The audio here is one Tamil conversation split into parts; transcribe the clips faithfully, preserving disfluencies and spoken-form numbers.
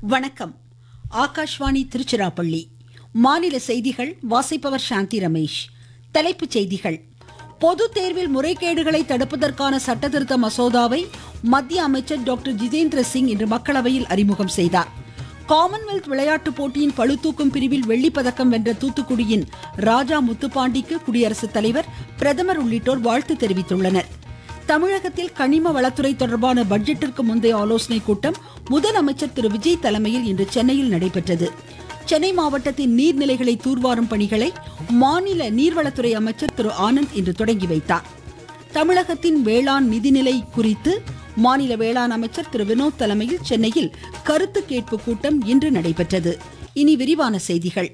வணக்கம். ஆகாஷ்வாணி திருச்சிராப்பள்ளி. மாநில செய்திகள் வாசிப்பவர் சாந்தி ரமேஷ். தலைப்புச் செய்திகள். பொது தேர்வில் முறைகேடுகளை தடுப்பதற்கான சட்டத்திருத்த மசோதாவை மத்திய அமைச்சர் டாக்டர் ஜிதேந்திர சிங் இன்று மக்களவையில் அறிமுகம் செய்தார். காமன்வெல்த் விளையாட்டுப் போட்டியின் பளுதூக்கும் பிரிவில் வெள்ளிப்பதக்கம் வென்ற தூத்துக்குடியின் ராஜா முத்துப்பாண்டிக்கு குடியரசுத் தலைவர், பிரதமர் உள்ளிட்டோர் வாழ்த்து தெரிவித்துள்ளனர். தமிழகத்தில் கனிம வளத்துறை தொடர்பான பட்ஜெட்டிற்கு முந்தைய ஆலோசனைக் கூட்டம் முதலமைச்சர் திரு விஜய் தலைமையில் இன்று சென்னையில் நடைபெற்றது. சென்னை மாவட்டத்தின் நீர்நிலைகளை தூர்வாரும் பணிகளை மாநில நீர்வளத்துறை அமைச்சர் திரு ஆனந்த் இன்று தொடங்கி வைத்தார். தமிழகத்தின் வேளாண் நிதிநிலை குறித்து மாநில வேளாண் அமைச்சர் திரு வினோத் தலைமையில் சென்னையில் கருத்து கேட்பு கூட்டம் இன்று நடைபெற்றது. இனி விரிவான செய்திகள்.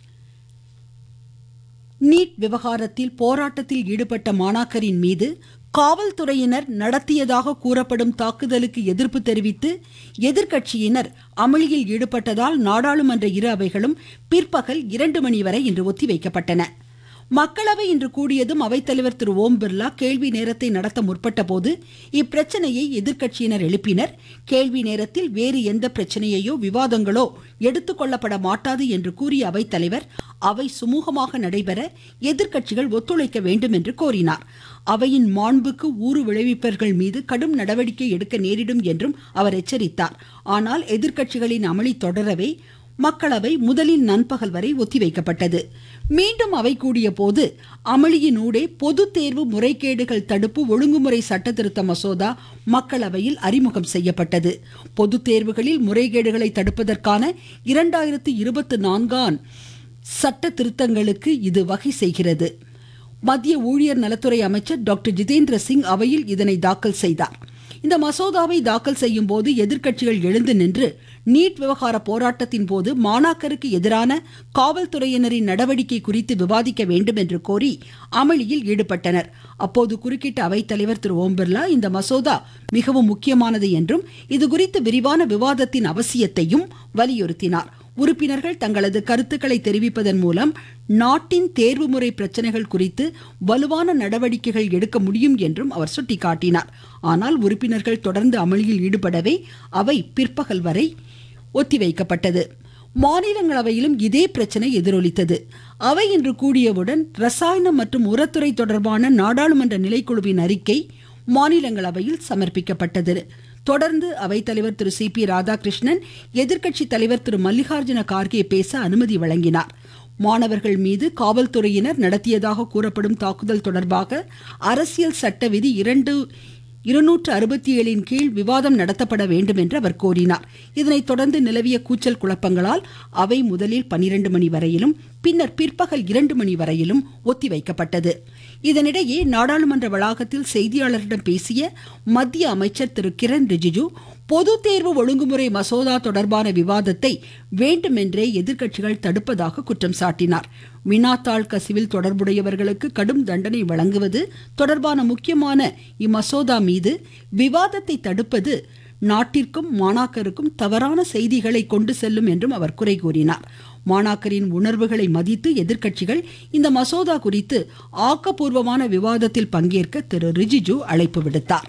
நீட் விவகாரத்தில் போராட்டத்தில் ஈடுபட்ட மாணாக்கரின் மீது காவல்துறையினர் நடத்தியதாக கூறப்படும் தாக்குதலுக்கு எதிர்ப்பு தெரிவித்து எதிர்க்கட்சியினர் அமளியில் ஈடுபட்டதால் நாடாளுமன்ற இரு அவைகளும் பிற்பகல் இரண்டு மணி வரை இன்று ஒத்திவைக்கப்பட்டன. மக்களவை இன்று கூடியதும் அவைத்தலைவர் திரு ஓம் பிர்லா கேள்வி நேரத்தை நடத்த முற்பட்ட போது இப்பிரச்சனையை எதிர்க்கட்சியினர் எழுப்பினர். கேள்வி நேரத்தில் வேறு எந்த பிரச்சனையோ விவாதங்களோ எடுத்துக்கொள்ளப்பட மாட்டாது என்று கூறிய அவைத்தலைவர் அவை சுமூகமாக நடைபெற எதிர்க்கட்சிகள் ஒத்துழைக்க வேண்டும் என்று கோரினார். அவையின் மாண்புக்கு ஊறு விளைவிப்பவர்கள் மீது கடும் நடவடிக்கை எடுக்க நேரிடும் என்றும் அவர் எச்சரித்தார். ஆனால் எதிர்க்கட்சிகளின் அமளி தொடரவே மக்களவை முதலில் நண்பகல் வரை ஒத்திவைக்கப்பட்டது. மீண்டும் அவை கூடிய போது அமளியினூடே பொது தேர்வு முறைகேடுகள் தடுப்பு ஒழுங்குமுறை சட்டத்திருத்த மசோதா மக்களவையில் அறிமுகம் செய்யப்பட்டது. பொது தேர்வுகளில் முறைகேடுகளை தடுப்பதற்கான இரண்டாயிரத்து இருபத்தி நான்காம் சட்ட திருத்தங்களுக்கு இது வகை செய்கிறது. மத்திய ஊழியர் நலத்துறை அமைச்சர் டாக்டர் ஜிதேந்திர சிங் அவையில் இதனை தாக்கல் செய்தார். இந்த மசோதாவை தாக்கல் செய்யும் போது எதிர்க்கட்சிகள் எழுந்து நின்று நீட் விவகார போராட்டத்தின் போது மாணாக்கருக்கு எதிரான காவல்துறையினரின் நடவடிக்கை குறித்து விவாதிக்க வேண்டும் என்று கோரி அமளியில் ஈடுபட்டனர். அப்போது குறுக்கிட்ட அவைத்தலைவர் திரு ஓம் பிர்லா இந்த மசோதா மிகவும் முக்கியமானது என்றும் இதுகுறித்து விரிவான விவாதத்தின் அவசியத்தையும் வலியுறுத்தினார். உறுப்பினர்கள் தங்களது கருத்துக்களை தெரிவிப்பதன் மூலம் நாட்டின் தேர்வு முறை பிரச்சனைகள் குறித்து வலுவான நடவடிக்கைகள் எடுக்க முடியும் என்றும் அவர் சுட்டிக்காட்டினார். ஆனால் உறுப்பினர்கள் தொடர்ந்து அமளியில் ஈடுபடவே அவை பிற்பகல் வரை ஒத்திவைக்கப்பட்டது. மாநிலங்களவையிலும் இதே பிரச்சனை எதிரொலித்தது. அவை இன்று கூடியவுடன் ரசாயனம் மற்றும் உரத்துறை தொடர்பான நாடாளுமன்ற நிலைக்குழுவின் அறிக்கை மாநிலங்களவையில் சமர்ப்பிக்கப்பட்டது. தொடர்ந்து அவைத்தலைவர் திரு சி பி ராதாகிருஷ்ணன், எதிர்க்கட்சி தலைவர் திரு மல்லிகார்ஜுன கார்கே பேச அனுமதி வழங்கினார். மாணவர்கள் மீது காவல்துறையினர் நடத்தியதாக கூறப்படும் தாக்குதல் தொடர்பாக அரசியல் சட்ட விதி இரண்டு இருநூற்று அறுபத்தி ஏழின் கீழ் விவாதம் நடத்தப்பட வேண்டும் என்று அவர் கோரினார். இதனைத் தொடர்ந்து நிலவிய கூச்சல் குழப்பங்களால் அவை முதலில் பனிரெண்டு மணி வரையிலும் பின்னர் பிற்பகல் இரண்டு மணி வரையிலும் ஒத்திவைக்கப்பட்டது. இதனிடையே நாடாளுமன்ற வளாகத்தில் செய்தியாளர்களிடம் பேசிய மத்திய அமைச்சர் திரு கிரண் ரிஜிஜு பொது தேர்வு ஒழுங்குமுறை மசோதா தொடர்பான விவாதத்தை வேண்டுமென்றே எதிர்க்கட்சிகள் தடுப்பதாக குற்றம் சாட்டினார். வினாத்தாள் கசிவில் தொடர்புடையவர்களுக்கு கடும் தண்டனை வழங்குவது தொடர்பான முக்கியமான இம்மசோதா மீது விவாதத்தை தடுப்பது நாட்டிற்கும் மாணாக்கருக்கும் தவறான செய்திகளை கொண்டு செல்லும் என்றும் அவர் குறை கூறினார். மாணாக்கரின் உணர்வுகளை மதித்து எதிர்க்கட்சிகள் இந்த மசோதா குறித்து ஆக்கப்பூர்வமான விவாதத்தில் பங்கேற்க திரு ரிஜிஜு அழைப்பு விடுத்தார்.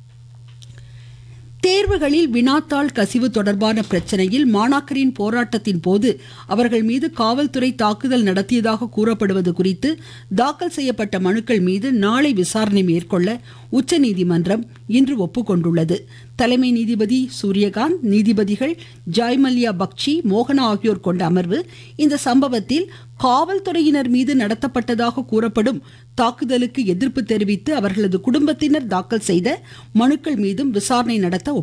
தேர்வுகளில் வினாத்தாள் கசிவு தொடர்பான பிரச்சனையில் மாணாக்கரின் போராட்டத்தின் போது அவர்கள் மீது காவல்துறை தாக்குதல் நடத்தியதாக கூறப்படுவது குறித்து தாக்கல் செய்யப்பட்ட மனுக்கள் மீது நாளை விசாரணை மேற்கொள்ள உச்சநீதிமன்றம் இன்று ஒப்புக்கொண்டுள்ளது. தலைமை நீதிபதி சூரியகாந்த், நீதிபதிகள் ஜாய்மல்யா பக்சி, மோகனா ஆகியோர் கொண்ட அமர்வு இந்த சம்பவத்தில் காவல்துறையினர் மீது நடத்தப்பட்டதாக கூறப்படும் தாக்குதலுக்கு எதிர்ப்பு தெரிவித்து அவர்களது குடும்பத்தினர் தாக்கல் செய்த மனுக்கள் மீதும் விசாரணை நடத்த